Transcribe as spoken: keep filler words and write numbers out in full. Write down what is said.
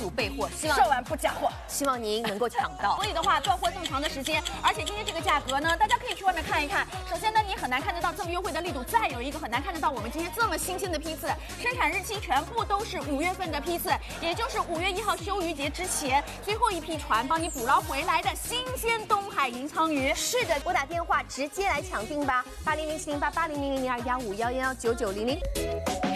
备货，希望售完不加货， 希望您能够抢到。所以的话，断货这么长的时间，而且今天这个价格呢，大家可以去外面看一看。首先呢，你很难看得到这么优惠的力度，再有一个很难看得到我们今天这么新鲜的批次，生产日期全部都是五月份的批次，也就是五月一号休渔节之前最后一批船帮你捕捞回来的新鲜东海银鲳鱼。 是的，拨打电话直接来抢订吧，八零零七零八八零零零零二幺五幺幺九九零零。